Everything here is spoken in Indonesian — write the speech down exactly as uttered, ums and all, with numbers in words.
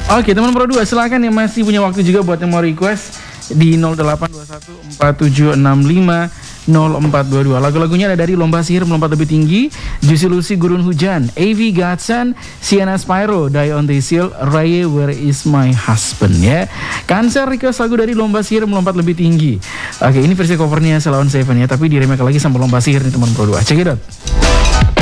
Oke teman Pro dua, silakan yang masih punya waktu juga buat yang mau request di nol delapan dua satu empat tujuh enam lima nol empat dua dua. Lagu-lagunya ada dari Lomba Sihir Melompat Lebih Tinggi, Juicy Lucy Gurun Hujan, A V Gatsan, Sienna Spyro, Die on the Seal, Raye Where Is My Husband ya. Cancer request lagu dari Lomba Sihir Melompat Lebih Tinggi. Oke, ini versi covernya Sheila on Seven ya, tapi di remake lagi sama Lomba Sihir nih teman Pro dua. Check it out.